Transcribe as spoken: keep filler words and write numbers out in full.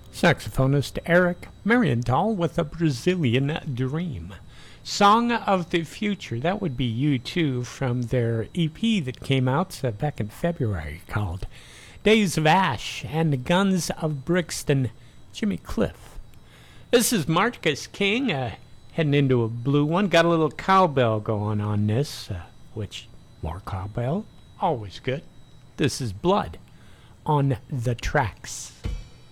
Saxophonist Eric Marienthal with A Brazilian Dream. Song of the Future, that would be U two from their E P that came out uh, back in February called Days of Ash, and the Guns of Brixton, Jimmy Cliff. This is Marcus King uh, heading into a blue one. Got a little cowbell going on this, uh, which, more cowbell, always good. This is Blood on the Tracks.